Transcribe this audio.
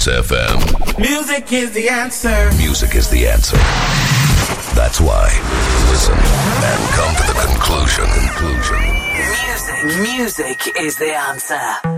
Kiss FM. Music is the answer. Music is the answer. That's why. Listen and come to the conclusion. Music is the answer.